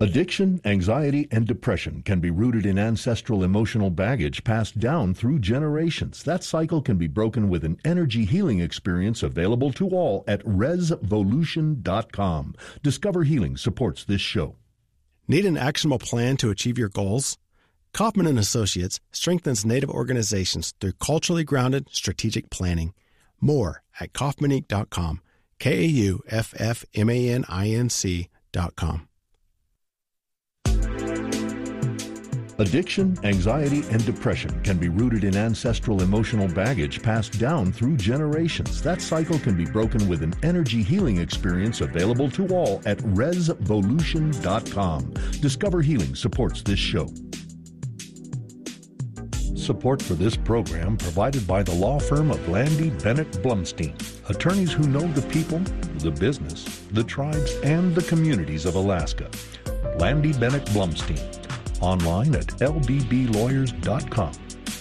Addiction, anxiety, and depression can be rooted in ancestral emotional baggage passed down through generations. That cycle can be broken with an energy healing experience available to all at resvolution.com. Discover Healing supports this show. Need an actionable plan to achieve your goals? Kaufman & Associates strengthens Native organizations through culturally grounded strategic planning. More at kaufmaninc.com, KAUFFMANINC.com. Addiction, anxiety, and depression can be rooted in ancestral emotional baggage passed down through generations. That cycle can be broken with an energy healing experience available to all at resvolution.com. Discover Healing supports this show. Support for this program provided by the law firm of Landy Bennett Blumstein, attorneys who know the people, the business, the tribes, and the communities of Alaska. Landy Bennett Blumstein. Online at lbblawyers.com.